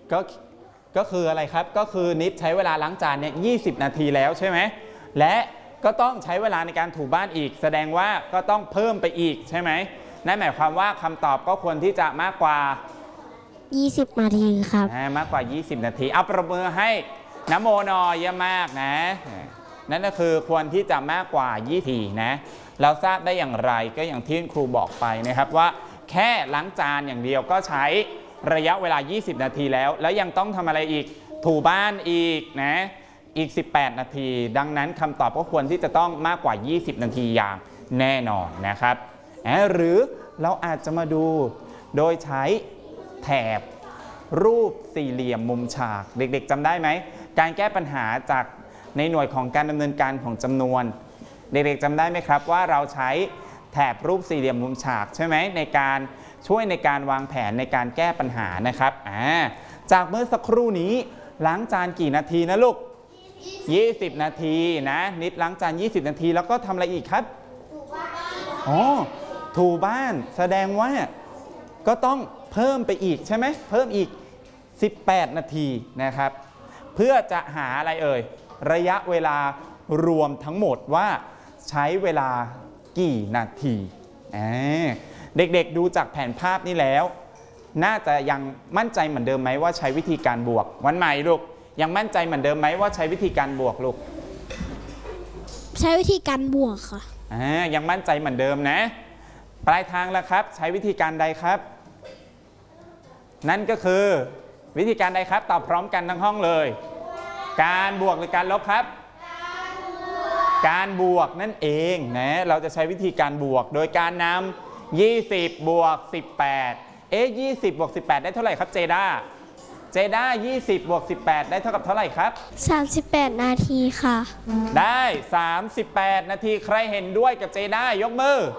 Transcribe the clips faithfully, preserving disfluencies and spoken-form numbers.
ก็ก็คืออะไรครับก็คือนิดใช้เวลาล้างจานเนี่ยยี่สิบนาทีแล้วใช่ไหมและก็ต้องใช้เวลาในการถูบ้านอีกแสดงว่าก็ต้องเพิ่มไปอีกใช่ไหมนั่นหมายความว่าคำตอบก็ควรที่จะมากกว่ายี่สิบนาทีครับมากกว่ายี่สิบนาทีเอาประมือให้น้ำโมนอเยอะมากนะนั่นก็คือควรที่จะมากกว่ายี่สิบนาทีนะเราทราบได้อย่างไรก็อย่างที่ครูบอกไปนะครับว่าแค่ล้างจานอย่างเดียวก็ใช้ระยะเวลายี่สิบนาทีแล้วแล้วยังต้องทำอะไรอีกถูบ้านอีกนะอีกสิบแปดนาทีดังนั้นคำตอบก็ควรที่จะต้องมากกว่ายี่สิบนาทีอย่างแน่นอนนะครับหรือเราอาจจะมาดูโดยใช้แถบรูปสี่เหลี่ยมมุมฉากเด็กๆจำได้ไหมการแก้ปัญหาจากในหน่วยของการดำเนินการของจำนวนเด็กๆจำได้ไหมครับว่าเราใช้แถบรูปสี่เหลี่ยมมุมฉากใช่ไหมในการช่วยในการวางแผนในการแก้ปัญหานะครับอ่าจากเมื่อสักครู่นี้ล้างจานกี่นาทีนะลูกยี่สิบนาทีนะนิดล้างจานยี่สิบนาทีแล้วก็ทำอะไรอีกครับถูบ้านอ๋อถูบ้านแสดงว่าก็ต้องเพิ่มไปอีกใช่ไหมเพิ่มอีกสิบแปดนาทีนะครับเพื่อจะหาอะไรเอ่ยระยะเวลารวมทั้งหมดว่าใช้เวลากี่นาทีเด็กๆดูจากแผนภาพนี้แล้วน่าจะยังมั่นใจเหมือนเดิมไหมว่าใช้วิธีการบวกวันใหม่ลูกยังมั่นใจเหมือนเดิมไหมว่าใช้วิธีการบวกลูกใช้วิธีการบวกค่ะอ่ายังมั่นใจเหมือนเดิมนะปลายทางแล้วครับใช้วิธีการใดครับนั่นก็คือวิธีการใดครับตอบพร้อมกันทั้งห้องเลยการบวกหรือการลบครับการบวกนั่นเองนะเราจะใช้วิธีการบวกโดยการนำยี่สิบบวกสิบแปดเอ๊ะยี่สิบบวกสิบแปดได้เท่าไหร่ครับเจด้าเจด้ายี่สิบบวกสิบแปดได้เท่ากับเท่าไหร่ครับสามสิบแปดนาทีค่ะได้สามสิบแปดนาทีใครเห็นด้วยกับเจด้ายกมือ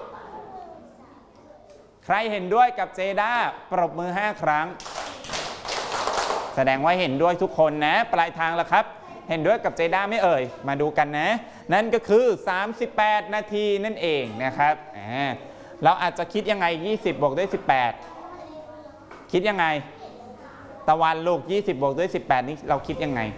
ใครเห็นด้วยกับเจด้าปรบมือห้าครั้งแสดงว่าเห็นด้วยทุกคนนะปลายทางแล้วครับเห็นด้วยกับเจด้าไม่เอ่ยมาดูกันนะนั่นก็คือสามสิบแปดนาทีนั่นเองนะครับเราอาจจะคิดยังไงยี่สิบบวกด้วยสิบแปดคิดยังไงตะวันลูกยี่สิบบวกด้วยสิบแปดนี้เราคิดยังไง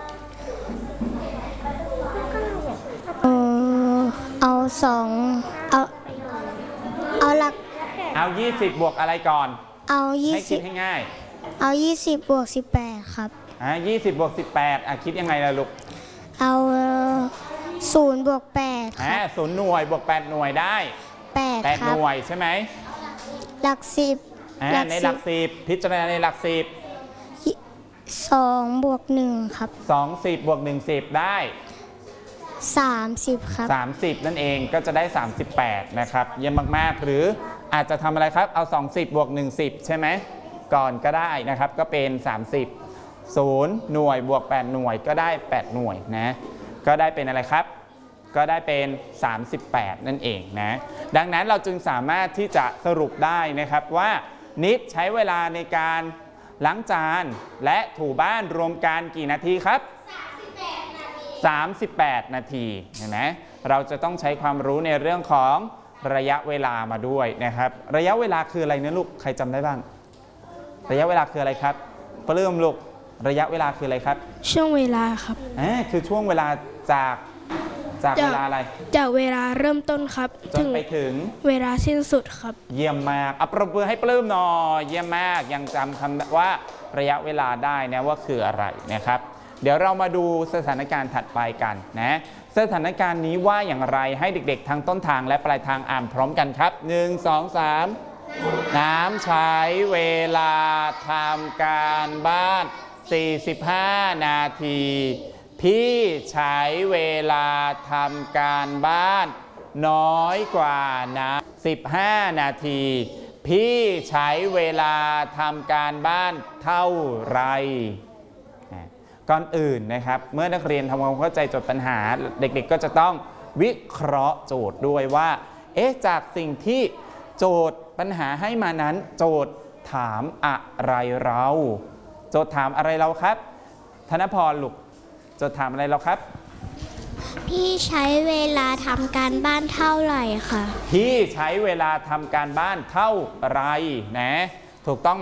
เออเอาสองเอาเอาหลักเอายี่สิบบวกอะไรก่อนเอายี่สิบให้คิดให้ง่ายเอายี่สิบบวกสิบแปดครับอ่ายี่สิบบวกสิบแปดอ่ะคิดยังไงล่ะลูกเอาศูนย์บวกแปดอ่าศูนย์หน่วยบวกแปดหน่วยได้แปดแปดหน่วยใช่ไหมหลักสิบในหลักสิบพิจารณาในหลักสิบสองบวกหนึ่งครับสองสิบบวกหนึ่งสิบได้สามสิบครับสามสิบนั่นเองก็จะได้สามสิบแปดนะครับเยี่ยมมากๆหรืออาจจะทำอะไรครับเอาสองสิบบวกหนึ่งสิบใช่ไหมก่อนก็ได้นะครับก็เป็นสามสิบศูนย์หน่วยบวกแปดหน่วยก็ได้แปดหน่วยนะก็ได้เป็นอะไรครับก็ได้เป็นสามสิบแปดนั่นเองนะดังนั้นเราจึงสามารถที่จะสรุปได้นะครับว่านิดใช้เวลาในการล้างจานและถูบ้านรวมกันกี่นาทีครับสามสิบแปดนาทีเห็นไหมเราจะต้องใช้ความรู้ในเรื่องของระยะเวลามาด้วยนะครับระยะเวลาคืออะไรนะลูกใครจำได้บ้างระยะเวลาคืออะไรครับปลื้มลูกระยะเวลาคืออะไรครับช่วงเวลาครับอ่าคือช่วงเวลาจากจากเวลาอะไรจากเวลาเริ่มต้นครับจนไปถึงเวลาสิ้นสุดครับเยี่ยมมากอัปรบมือให้ปลื้มหน่อยเยี่ยมมากยังจำคำว่าระยะเวลาได้นะว่าคืออะไรนะครับเดี๋ยวเรามาดูสถานการณ์ถัดไปกันนะสถานการณ์นี้ว่าอย่างไรให้เด็กๆทั้งต้นทางและปลายทางอ่านพร้อมกันครับหนึ่ง สอง สามน้ำใช้เวลาทำการบ้านสี่สิบห้านาทีพี่ใช้เวลาทำการบ้านน้อยกว่านะสิบห้านาทีพี่ใช้เวลาทำการบ้านเท่าไรก่อนอื่นนะครับเมื่อนักเรียนทำความเข้าใจโจทย์ปัญหาเด็กๆก็จะต้องวิเคราะห์โจทย์ด้วยว่าเอ๊ะจากสิ่งที่โจทย์ปัญหาให้มานั้นโจทย์ถามอะไรเราโจทย์ถามอะไรเราครับธนพรลูกโจทย์ถามอะไรเราครับพี่ใช้เวลาทำการบ้านเท่าไหร่คะพี่ใช้เวลาทำการบ้านเท่าไรนะถูกต้องไหม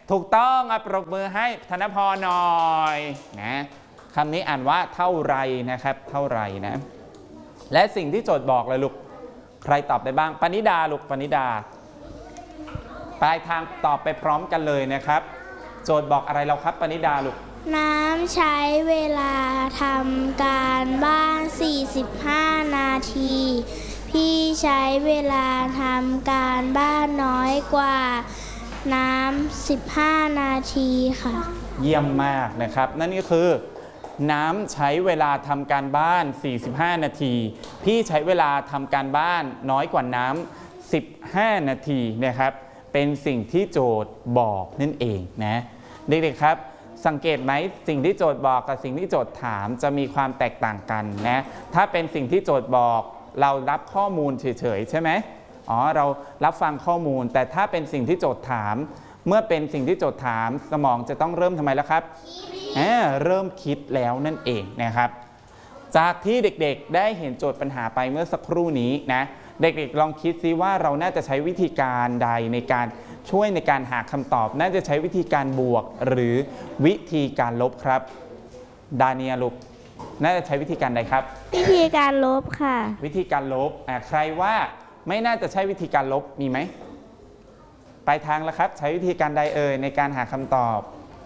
ถูกต้องอ่ะปรบมือให้ธนพรหน่อยนะคำนี้อ่านว่าเท่าไรนะครับเท่าไรนะและสิ่งที่โจทย์บอกเลยลูกใครตอบได้บ้างปณิดาลูกปณิดาปลายทางตอบไปพร้อมกันเลยนะครับโจทย์บอกอะไรเราครับปณิดาลูกน้ำใช้เวลาทำการบ้านสี่สิบห้านาทีพี่ใช้เวลาทำการบ้านน้อยกว่าน้ำสิบห้านาทีค่ะเยี่ยมมากนะครับนั่นก็คือน้ำใช้เวลาทำการบ้านสี่สิบห้านาทีพี่ใช้เวลาทำการบ้านน้อยกว่าน้ำสิบห้านาทีนะครับเป็นสิ่งที่โจทย์บอกนั่นเองนะเด็กๆครับสังเกตไหมสิ่งที่โจทย์บอกกับสิ่งที่โจทย์ถามจะมีความแตกต่างกันนะถ้าเป็นสิ่งที่โจทย์บอกเรารับข้อมูลเฉยๆใช่ไหมอ๋อเรารับฟังข้อมูลแต่ถ้าเป็นสิ่งที่โจทย์ถามเมื่อเป็นสิ่งที่โจทย์ถามสมองจะต้องเริ่มทำไมแล้วครับเเริ่มคิดแล้วนั่นเองนะครับจากที่เด็กๆได้เห็นโจทย์ปัญหาไปเมื่อสักครู่นี้นะเด็กๆลองคิดซิว่าเราน่าจะใช้วิธีการใดในการช่วยในการหาคำตอบน่าจะใช้วิธีการบวกหรือวิธีการลบครับดาเนียลูกน่าจะใช้วิธีการใดครับวิธีการลบค่ะวิธีการลบอ่ะใครว่าไม่น่าจะใช้วิธีการลบมีไหมปลายทางแล้วครับใช้วิธีการใดเอ่ยในการหาคำตอบ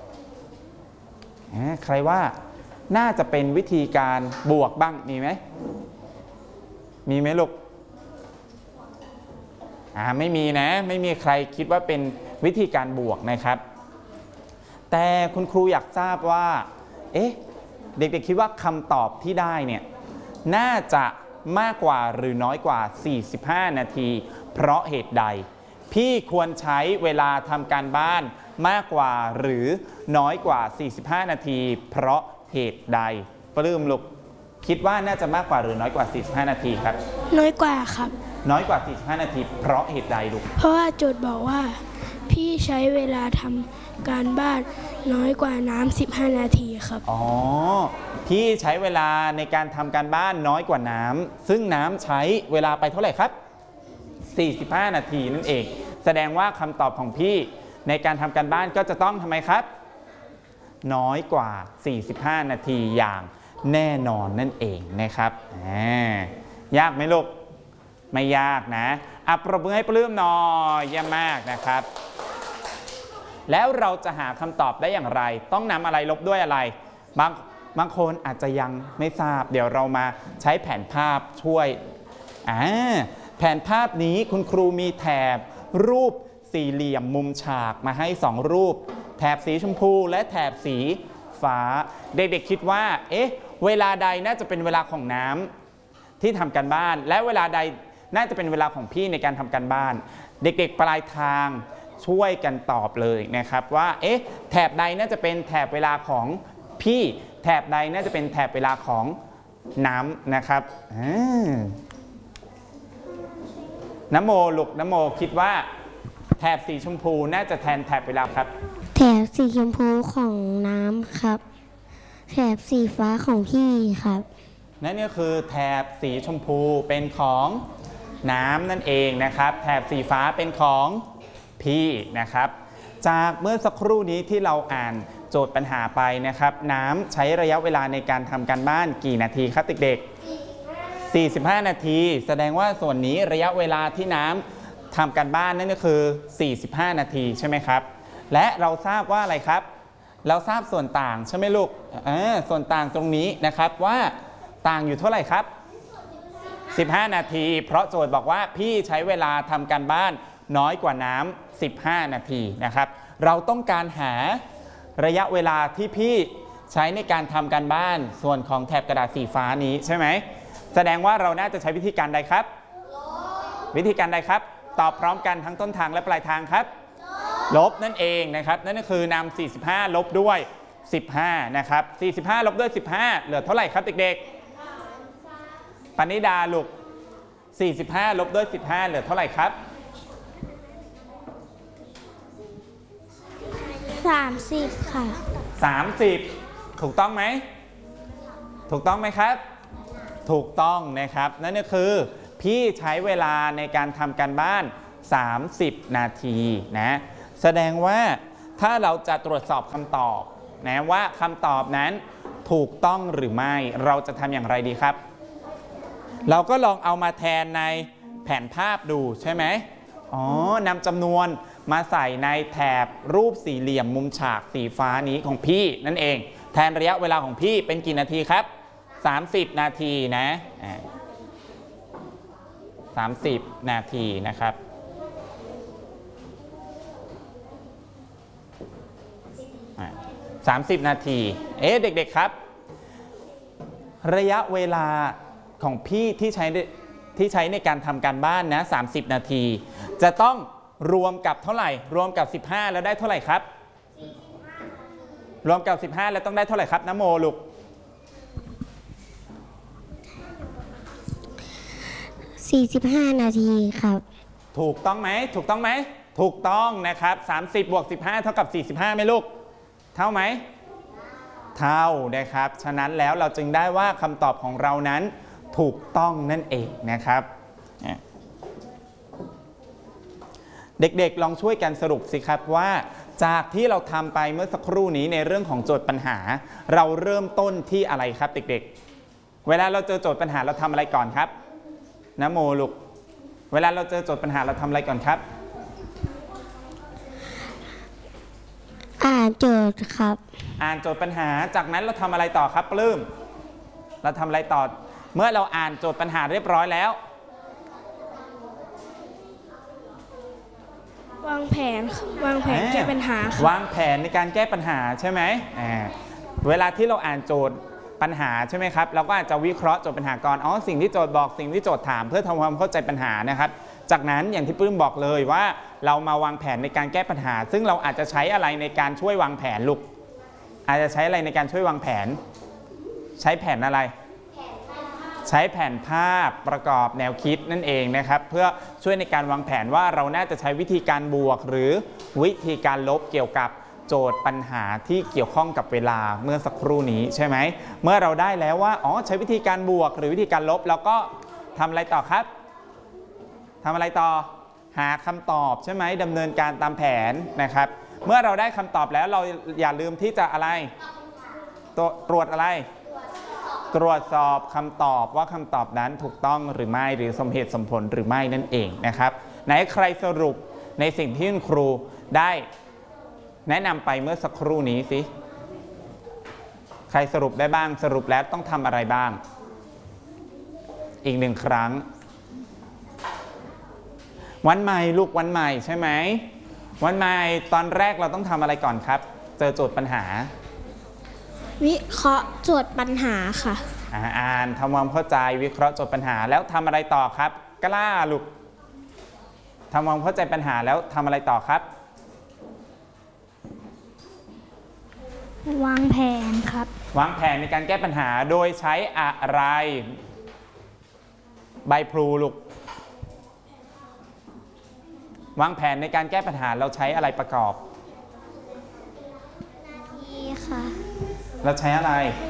ใครว่าน่าจะเป็นวิธีการบวกบ้างมีไหมมีไหมลูกอ่าไม่มีนะไม่มีใครคิดว่าเป็นวิธีการบวกนะครับแต่คุณครูอยากทราบว่าเอ๊ะเด็กๆคิดว่าคำตอบที่ได้เนี่ยน่าจะมากกว่าหรือน้อยกว่าสี่สิบห้านาทีเพราะเหตุใดพี่ควรใช้เวลาทำการบ้านมากกว่าหรือน้อยกว่าสี่สิบห้านาทีเพราะเหตุใดปลื้มลูกคิดว่าน่าจะมากกว่าหรือน้อยกว่าสี่สิบห้านาทีครับน้อยกว่าครับน้อยกว่าสี่สิบห้านาทีเพราะเหตุใดลูกเพราะว่าโจทย์บอกว่าพี่ใช้เวลาทำการบ้านน้อยกว่าน้ำสิบห้านาทีครับอ๋อพี่ใช้เวลาในการทำการบ้านน้อยกว่าน้ำซึ่งน้ำใช้เวลาไปเท่าไหร่ครับสี่สิบห้านาทีนั่นเองแสดงว่าคำตอบของพี่ในการทำการบ้านก็จะต้องทำไมครับน้อยกว่าสี่สิบห้านาทีอย่างแน่นอนนั่นเองนะครับยากไหมลูกไม่ยากนะอ่ะปรบมือให้ปลื้มหน่อยเยี่ยมมากนะครับแล้วเราจะหาคำตอบได้อย่างไรต้องนำอะไรลบด้วยอะไรบางบางคนอาจจะยังไม่ทราบเดี๋ยวเรามาใช้แผนภาพช่วยอ่าแผนภาพนี้คุณครูมีแถบรูปสี่เหลี่ยมมุมฉากมาให้สองรูปแถบสีชมพูและแถบสีฟ้าเด็กๆคิดว่าเอ๊ะเวลาใดน่าจะเป็นเวลาของน้ำที่ทำการบ้านและเวลาใดน่าจะเป็นเวลาของพี่ในการทำการบ้านเด็กๆปลายทางช่วยกันตอบเลยนะครับว่าเอ๊ะแถบใดน่าจะเป็นแถบเวลาของพี่แถบใดน่าจะเป็นแถบเวลาของน้ำนะครับน้ำโมลูกน้ำโมคิดว่าแถบสีชมพูน่าจะแทนแถบเวลาครับแถบสีชมพูของน้ำครับแถบสีฟ้าของพี่ครับนั่นก็คือแถบสีชมพูเป็นของน้ำนั่นเองนะครับแถบสีฟ้าเป็นของพี่นะครับจากเมื่อสักครู่นี้ที่เราอ่านโจทย์ปัญหาไปนะครับน้ำใช้ระยะเวลาในการทำการบ้านกี่นาทีครับเด็กๆสี่สิบห้านาทีแสดงว่าส่วนนี้ระยะเวลาที่น้ำทำการบ้านนั่นก็คือสี่สิบห้านาทีใช่ไหมครับและเราทราบว่าอะไรครับเราทราบส่วนต่างใช่ไหมลูกส่วนต่างตรงนี้นะครับว่าต่างอยู่เท่าไหร่ครับสิบห้านาทีเพราะโจทย์บอกว่าพี่ใช้เวลาทำการบ้านน้อยกว่าน้ำสิบห้านาทีนะครับเราต้องการหาระยะเวลาที่พี่ใช้ในการทำการบ้านส่วนของแถบกระดาษสีฟ้านี้ใช่ไหมแสดงว่าเราน่าจะใช้วิธีการใดครับวิธีการใดครับตอบพร้อมกันทั้งต้นทางและปลายทางครับลบนั่นเองนะครับนั่นก็คือนำสี่สิบห้าลบด้วยสิบห้านะครับสี่สิบห้าลบด้วยสิบห้าเหลือเท่าไหร่ครับเด็กๆปณิดาลูกสี่สิบห้าลบด้วยสิบห้าเหลือเท่าไหร่ครับสามสิบค่ะสามสิบถูกต้องไหมถูกต้องไหมครับถูกต้องนะครับนั่นก็คือพี่ใช้เวลาในการทำการบ้านสามสิบนาทีนะแสดงว่าถ้าเราจะตรวจสอบคำตอบนะว่าคำตอบนั้นถูกต้องหรือไม่เราจะทำอย่างไรดีครับเราก็ลองเอามาแทนในแผนภาพดูใช่ไหมอ๋อนำจำนวนมาใส่ในแถบรูปสี่เหลี่ยมมุมฉากสีฟ้านี้ของพี่นั่นเองแทนระยะเวลาของพี่เป็นกี่นาทีครับสามสิบนาทีนะสามสิบนาทีนะครับสามสิบนาทีเอ๊ะเด็กๆครับระยะเวลาของพี่ที่ใช้ที่ใช้ในการทำการบ้านนะสามสิบนาทีจะต้องรวมกับเท่าไหร่รวมกับสิบห้าแล้วได้เท่าไหร่ครับรวมกับสิบห้าแล้วต้องได้เท่าไหร่ครับนโมลูกสี่สิบห้านาทีครับถูกต้องไหมถูกต้องไหมถูกต้องนะครับสามสิบบวกสิบห้าเท่ากับสี่สิบห้าไหมลูกเท่าไหมเท่านะครับฉะนั้นแล้วเราจึงได้ว่าคำตอบของเรานั้นถูกต้องนั่นเองนะครับเด็กๆลองช่วยกันสรุปสิครับว่าจากที่เราทำไปเมื่อสักครู่นี้ในเรื่องของโจทย์ปัญหาเราเริ่มต้นที่อะไรครับเด็กๆเวลาเราเจอโจทย์ปัญหาเราทำอะไรก่อนครับนะโมลูกเวลาเราเจอโจทย์ปัญหาเราทำอะไรก่อนครับอ่านโจทย์ครับอ่านโจทย์ปัญหาจากนั้นเราทำอะไรต่อครับปลื้มเราทำอะไรต่อเมื่อเราอ่านโจทย์ปัญหาเรียบร้อยแล้ววางแผนวางแผนแก้ปัญหาวางแผนในการแก้ปัญหาใช่ไหมเวลาที่เราอ่านโจทย์ปัญหาใช่ไหมครับเราก็อาจจะวิเคราะห์โจทย์ปัญหาก่อนอ๋อสิ่งที่โจทย์บอกสิ่งที่โจทย์ถามเพื่อทำความเข้าใจปัญหานะครับจากนั้นอย่างที่ปลื้มบอกเลยว่าเรามาวางแผนในการแก้ปัญหาซึ่งเราอาจจะใช้อะไรในการช่วยวางแผนลูกอาจจะใช้อะไรในการช่วยวางแผนใช้แผนอะไรใช้แผนภาพประกอบแนวคิดนั่นเองนะครับเพื่อช่วยในการวางแผนว่าเราน่าจะใช้วิธีการบวกหรือวิธีการลบเกี่ยวกับโจทย์ปัญหาที่เกี่ยวข้องกับเวลาเมื่อสักครู่นี้ใช่ไหมเมื่อเราได้แล้วว่าอ๋อใช้วิธีการบวกหรือวิธีการลบแล้วก็ทำอะไรต่อครับทำอะไรต่อหาคำตอบใช่ไหมดำเนินการตามแผนนะครับเมื่อเราได้คำตอบแล้วเราอย่าลืมที่จะอะไรตรวจอะไรตรวจสอบคำตอบว่าคำตอบนั้นถูกต้องหรือไม่หรือสมเหตุสมผลหรือไม่นั่นเองนะครับไหนใครสรุปในสิ่งที่คุณครูได้แนะนำไปเมื่อสักครู่นี้สิใครสรุปได้บ้างสรุปแล้วต้องทำอะไรบ้างอีกหนึ่งครั้งวันใหม่ลูกวันใหม่ใช่ไหมวันใหม่ตอนแรกเราต้องทำอะไรก่อนครับเจอโจทย์ปัญหาวิเคราะห์โจทย์ปัญหาค่ะอ่านทำความเข้าใจวิเคราะห์โจทย์ปัญหาแล้วทำอะไรต่อครับกล้าลูกทำความเข้าใจปัญหาแล้วทำอะไรต่อครับวางแผนครับวางแผนในการแก้ปัญหาโดยใช้อะไรใบพลูลูกวางแผนในการแก้ปัญหาเราใช้อะไรประกอบนาทีค่ะเราใช้อะไร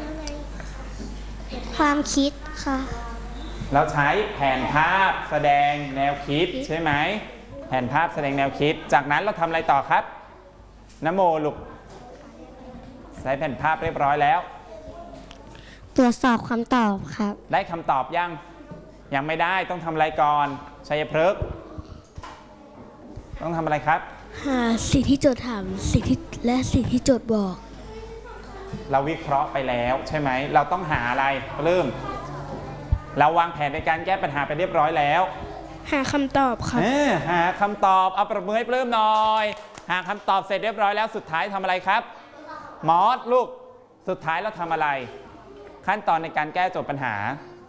ความคิดค่ะเราใช้แผนภาพแสดงแนวคิดใช่ไหมแผนภาพแสดงแนวคิดจากนั้นเราทำอะไรต่อครับนโมลูกใช้แผนภาพเรียบร้อยแล้วตรวจสอบคำตอบครับได้คำตอบยังยังไม่ได้ต้องทำอะไรก่อนชัยพฤกษ์ต้องทำอะไรครับหาสิ่งที่โจทย์ถามสิ่งที่และสิ่งที่โจทย์บอกเราวิเคราะห์ไปแล้วใช่ไหมเราต้องหาอะไรเริ่มเราวางแผนในการแก้ปัญหาไปเรียบร้อยแล้วหาคำตอบครับหาคำตอบเอาประมือให้เริ่มหน่อยหาคำตอบเสร็จเรียบร้อยแล้วสุดท้ายทำอะไรครับมอสลูกสุดท้ายเราทำอะไรขั้นตอนในการแก้โจทย์ปัญหา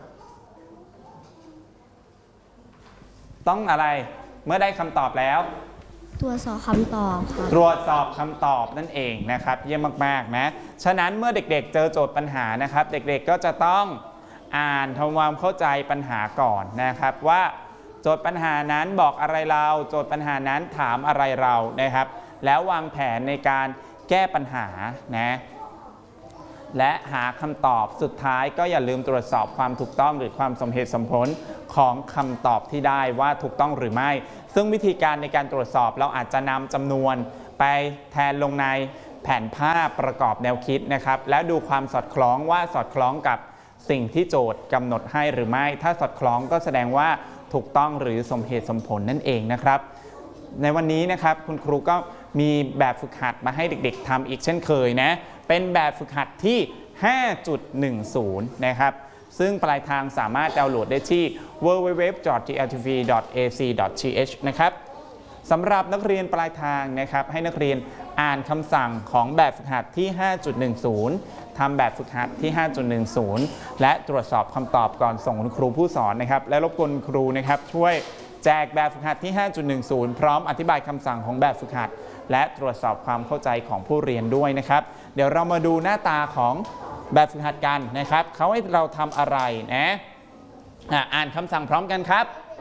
ต้องอะไรเมื่อได้คำตอบแล้วตรวจสอบคำตอบค่ะตรวจสอบคำตอบนั่นเองนะครับเยี่ยมมากๆนะฉะนั้นเมื่อเด็กๆเจอโจทย์ปัญหานะครับเด็กๆก็จะต้องอ่านทำความเข้าใจปัญหาก่อนนะครับว่าโจทย์ปัญหานั้นบอกอะไรเราโจทย์ปัญหานั้นถามอะไรเรานะครับแล้ววางแผนในการแก้ปัญหานะและหาคำตอบสุดท้ายก็อย่าลืมตรวจสอบความถูกต้องหรือความสมเหตุสมผลของคำตอบที่ได้ว่าถูกต้องหรือไม่ซึ่งวิธีการในการตรวจสอบเราอาจจะนำจำนวนไปแทนลงในแผนภาพประกอบแนวคิดนะครับแล้วดูความสอดคล้องว่าสอดคล้องกับสิ่งที่โจทย์กำหนดให้หรือไม่ถ้าสอดคล้องก็แสดงว่าถูกต้องหรือสมเหตุสมผลนั่นเองนะครับในวันนี้นะครับคุณครูก็มีแบบฝึกหัดมาให้เด็กๆทำอีกเช่นเคยนะเป็นแบบฝึกหัดที่ ห้าจุดหนึ่งศูนย์ นะครับซึ่งปลายทางสามารถดาวน์โหลดได้ที่ ดับเบิลยู ดับเบิลยู ดับเบิลยู ดอท ที แอล ที วี ดอท เอ ซี ดอท ที เอช นะครับสำหรับนักเรียนปลายทางนะครับให้นักเรียนอ่านคำสั่งของแบบฝึกหัดที่ ห้าจุดหนึ่งศูนย์ ทำแบบฝึกหัดที่ ห้าจุดหนึ่งศูนย์ และตรวจสอบคำตอบก่อนส่งคุณครูผู้สอนนะครับและรบกวนครูนะครับช่วยแจกแบบฝึกหัดที่ ห้าจุดหนึ่งศูนย์ พร้อมอธิบายคำสั่งของแบบฝึกหัดและตรวจสอบความเข้าใจของผู้เรียนด้วยนะครับเดี๋ยวเรามาดูหน้าตาของแบบฝึกหัดกันนะครับเขาให้เราทำอะไรนะอ่านคำสั่งพร้อมกันครับ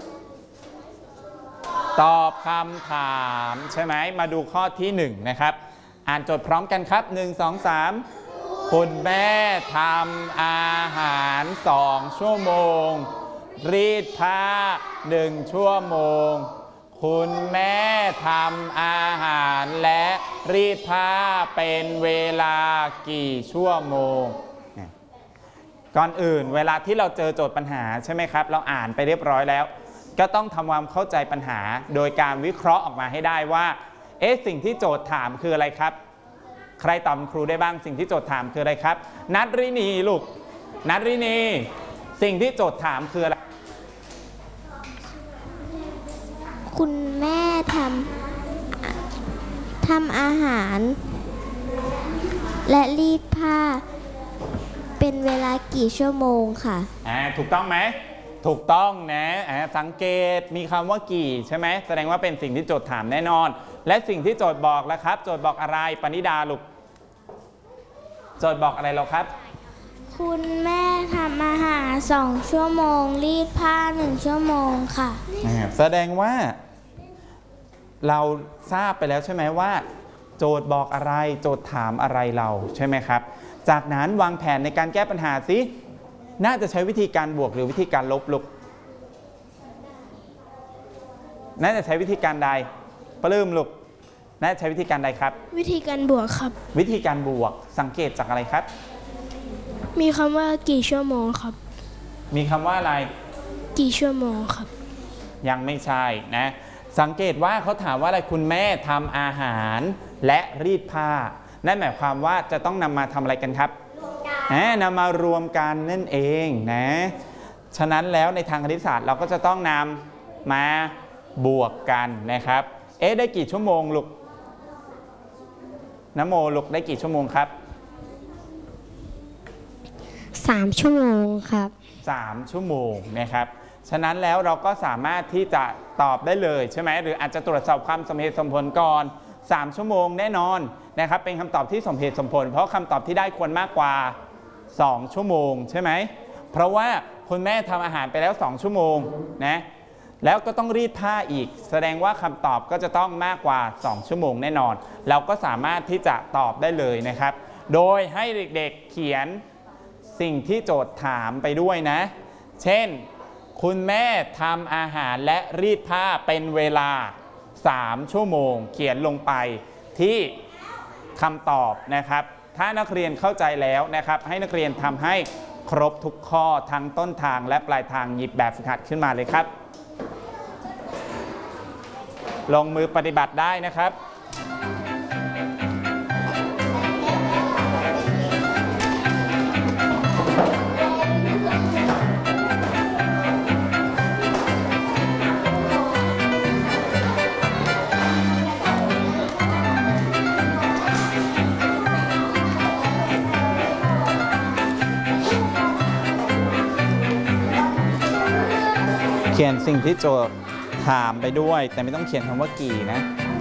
ตอบคำถามใช่ไหมมาดูข้อที่หนึ่งนะครับอ่านโจทย์พร้อมกันครับหนึ่ง สอง สามคุณแม่ทำอาหารสองชั่วโมงรีดผ้าหนึ่งชั่วโมงคุณแม่ทำอาหารและรีดผ้าเป็นเวลากี่ชั่วโมงก่อนอื่นเวลาที่เราเจอโจทย์ปัญหาใช่ไหมครับเราอ่านไปเรียบร้อยแล้วก็ต้องทำความเข้าใจปัญหาโดยการวิเคราะห์ออกมาให้ได้ว่าเอ๊ะสิ่งที่โจทย์ถามคืออะไรครับใครตอบครูได้บ้างสิ่งที่โจทย์ถามคืออะไรครับนัทรินีลูกนัทรินีสิ่งที่โจทย์ถามคืออะไรคุณแม่ทำทำอาหารและรีดผ้าเป็นเวลากี่ชั่วโมงค่ะอ่าถูกต้องไหมถูกต้องนะอ่าสังเกตมีคำว่ากี่ใช่ไหมแสดงว่าเป็นสิ่งที่โจทย์ถามแน่นอนและสิ่งที่โจทย์บอกแล้วครับโจทย์บอกอะไรปณิดาลูกโจทย์บอกอะไรเราครับคุณแม่ทำอาหารสองชั่วโมงรีดผ้าหนึ่งชั่วโมงค่ะแสดงว่าเราทราบไปแล้วใช่ไหมว่าโจทย์บอกอะไรโจทย์ถามอะไรเราใช่ไหมครับจากนั้นวางแผนในการแก้ปัญหาสิน่าจะใช้วิธีการบวกหรือวิธีการลบลูกน่าจะใช้วิธีการใดปลื้มลูกน่าจะใช้วิธีการใดครับวิธีการบวกครับวิธีการบวกสังเกตจากอะไรครับมีคำว่ากี่ชั่วโมงครับมีคำว่าอะไรกี่ชั่วโมงครับยังไม่ใช่นะสังเกตว่าเขาถามว่าอะไรคุณแม่ทำอาหารและรีดผ้านั่นหมายความว่าจะต้องนำมาทำอะไรกันครับนำมารวมกันนั่นเองนะฉะนั้นแล้วในทางคณิตศาสตร์เราก็จะต้องนำมาบวกกันนะครับเอ๊ะได้กี่ชั่วโมงลูกนโมลูกได้กี่ชั่วโมงครับสามชั่วโมงครับสามชั่วโมงนะครับฉะนั้นแล้วเราก็สามารถที่จะตอบได้เลยใช่ไหมหรืออาจจะตรวจสอบความสมเหตุสมผลก่อนสามชั่วโมงแน่นอนนะครับเป็นคำตอบที่สมเหตุสมผลเพราะคำตอบที่ได้ควรมากกว่าสองชั่วโมงใช่ไหมเพราะว่าคุณแม่ทำอาหารไปแล้วสองชั่วโมงนะแล้วก็ต้องรีดผ้าอีกแสดงว่าคำตอบก็จะต้องมากกว่าสองชั่วโมงแน่นอนเราก็สามารถที่จะตอบได้เลยนะครับโดยให้เด็กๆเขียนสิ่งที่โจทย์ถามไปด้วยนะเช่นคุณแม่ทำอาหารและรีดผ้าเป็นเวลาสามชั่วโมงเขียนลงไปที่คำตอบนะครับถ้านักเรียนเข้าใจแล้วนะครับให้นักเรียนทำให้ครบทุกข้อทั้งต้นทางและปลายทางหยิบแบบฝึกหัดขึ้นมาเลยครับลงมือปฏิบัติได้นะครับเขียนสิ่งที่โจทย์ถามไปด้วยแต่ไม่ต้องเขียนคำว่ากี่นะ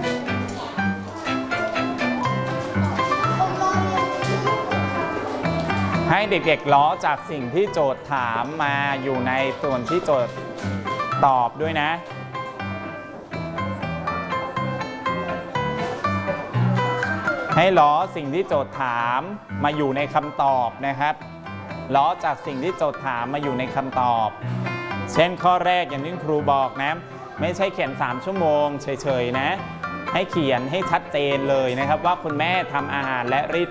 ให้เด็กๆล้อจากสิ่งที่โจทย์ถามมาอยู่ในส่วนที่โจทย์ตอบด้วยนะให้ล้อสิ่งที่โจทย์ถามมาอยู่ในคำตอบนะครับล้อจากสิ่งที่โจทย์ถามมาอยู่ในคำตอบเช่นข้อแรกอย่างที่ครูบอกนะไม่ใช่เขียนสามชั่วโมงเฉยๆนะให้เขียนให้ชัดเจนเลยนะครับว่าคุณแม่ทำอาหารและรีด